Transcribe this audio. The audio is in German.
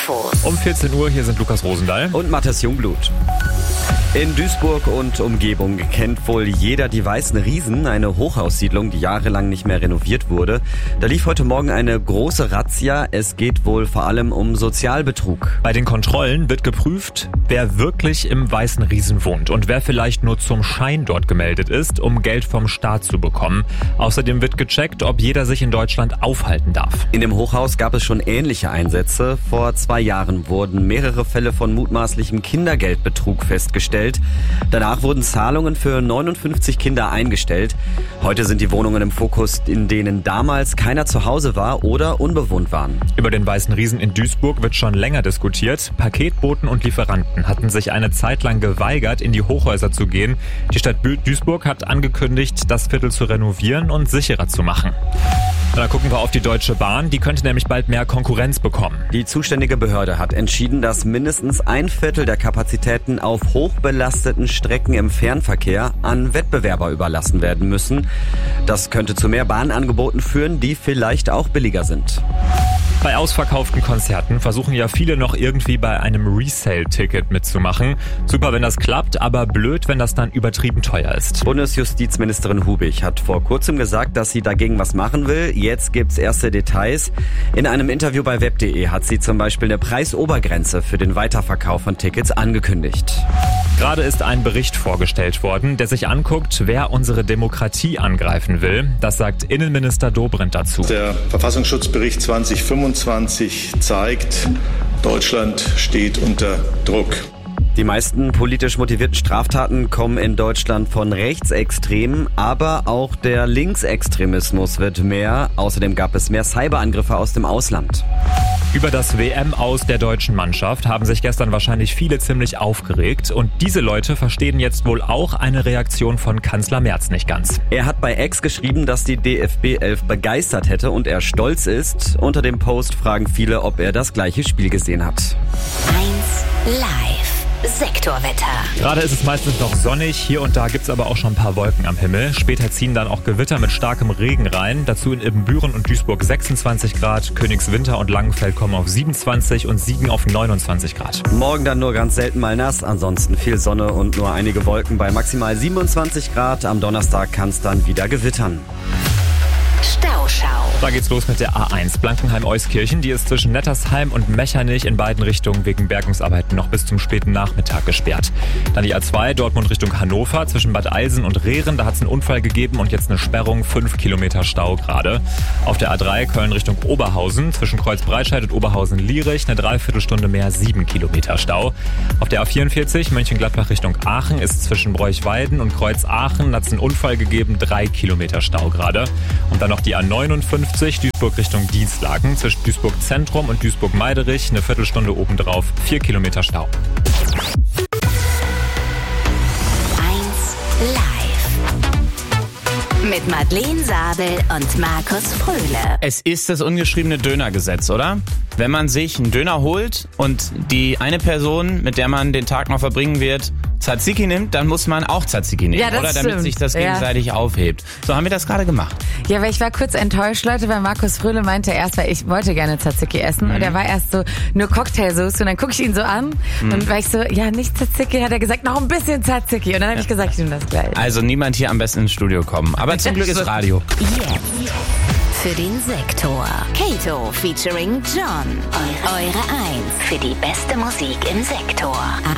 Infos. Um 14 Uhr, hier sind Lukas Rosendahl und Mathis Jungblut. In Duisburg und Umgebung kennt wohl jeder die Weißen Riesen, eine Hochhaussiedlung, die jahrelang nicht mehr renoviert wurde. Da lief heute Morgen eine große Razzia. Es geht wohl vor allem um Sozialbetrug. Bei den Kontrollen wird geprüft, wer wirklich im Weißen Riesen wohnt und wer vielleicht nur zum Schein dort gemeldet ist, um Geld vom Staat zu bekommen. Außerdem wird gecheckt, ob jeder sich in Deutschland aufhalten darf. In dem Hochhaus gab es schon ähnliche Einsätze. Vor 2 Jahren wurden mehrere Fälle von mutmaßlichem Kindergeldbetrug festgestellt. Danach wurden Zahlungen für 59 Kinder eingestellt. Heute sind die Wohnungen im Fokus, in denen damals keiner zu Hause war oder unbewohnt waren. Über den Weißen Riesen in Duisburg wird schon länger diskutiert. Paketboten und Lieferanten hatten sich eine Zeit lang geweigert, in die Hochhäuser zu gehen. Die Stadt Duisburg hat angekündigt, das Viertel zu renovieren und sicherer zu machen. Da gucken wir auf die Deutsche Bahn. Die könnte nämlich bald mehr Konkurrenz bekommen. Die zuständige Behörde hat entschieden, dass mindestens 1/4 der Kapazitäten auf hochbelasteten Strecken im Fernverkehr an Wettbewerber überlassen werden müssen. Das könnte zu mehr Bahnangeboten führen, die vielleicht auch billiger sind. Bei ausverkauften Konzerten versuchen ja viele noch irgendwie bei einem Resale-Ticket mitzumachen. Super, wenn das klappt, aber blöd, wenn das dann übertrieben teuer ist. Bundesjustizministerin Hubig hat vor kurzem gesagt, dass sie dagegen was machen will. Jetzt gibt's erste Details. In einem Interview bei web.de hat sie zum Beispiel eine Preisobergrenze für den Weiterverkauf von Tickets angekündigt. Gerade ist ein Bericht vorgestellt worden, der sich anguckt, wer unsere Demokratie angreifen will. Das sagt Innenminister Dobrindt dazu. Der Verfassungsschutzbericht 2025 zeigt, Deutschland steht unter Druck. Die meisten politisch motivierten Straftaten kommen in Deutschland von Rechtsextremen, aber auch der Linksextremismus wird mehr. Außerdem gab es mehr Cyberangriffe aus dem Ausland. Über das WM-Aus der deutschen Mannschaft haben sich gestern wahrscheinlich viele ziemlich aufgeregt. Und diese Leute verstehen jetzt wohl auch eine Reaktion von Kanzler Merz nicht ganz. Er hat bei X geschrieben, dass die DFB 11 begeistert hätte und er stolz ist. Unter dem Post fragen viele, ob er das gleiche Spiel gesehen hat. 1 Live. Sektorwetter. Gerade ist es meistens noch sonnig, hier und da gibt es aber auch schon ein paar Wolken am Himmel. Später ziehen dann auch Gewitter mit starkem Regen rein. Dazu in Ibbenbüren und Duisburg 26 Grad, Königswinter und Langenfeld kommen auf 27 und Siegen auf 29 Grad. Morgen dann nur ganz selten mal nass, ansonsten viel Sonne und nur einige Wolken bei maximal 27 Grad. Am Donnerstag kann es dann wieder gewittern. Stauschau. Da geht's los mit der A1 Blankenheim-Euskirchen. Die ist zwischen Nettersheim und Mechernich in beiden Richtungen wegen Bergungsarbeiten noch bis zum späten Nachmittag gesperrt. Dann die A2 Dortmund Richtung Hannover zwischen Bad Eilsen und Rehren. Da hat es einen Unfall gegeben und jetzt eine Sperrung, 5 Kilometer Stau gerade. Auf der A3 Köln Richtung Oberhausen zwischen Kreuzbreitscheid und Oberhausen-Lierich eine Dreiviertelstunde mehr, 7 Kilometer Stau. Auf der A44 Mönchengladbach Richtung Aachen ist zwischen Bräuchweiden und Kreuz-Aachen hat es einen Unfall gegeben, 3 Kilometer Stau gerade. Und dann noch die A59 Duisburg Richtung Dienstlaken zwischen Duisburg Zentrum und Duisburg Meiderich eine Viertelstunde obendrauf, 4 Kilometer Stau. 1 Live. Mit Madeleine Sabel und Markus Fröhle. Es ist das ungeschriebene Dönergesetz, oder? Wenn man sich einen Döner holt und die eine Person, mit der man den Tag noch verbringen wird, Tzatziki nimmt, dann muss man auch Tzatziki nehmen, ja, das oder? Stimmt. Damit sich das gegenseitig aufhebt. So haben wir das gerade gemacht. Ja, weil ich war kurz enttäuscht, Leute, weil Markus Fröhle meinte erst, weil ich wollte gerne Tzatziki essen und er war erst so, nur Cocktailsoße und dann gucke ich ihn so an und war ich so, ja, nicht Tzatziki, hat er gesagt, noch ein bisschen Tzatziki und dann habe ich gesagt, ich nehme das gleich. Also niemand hier am besten ins Studio kommen, aber zum Glück ist Radio. Jetzt für den Sektor. Kato featuring John. Eure 1 für die beste Musik im Sektor.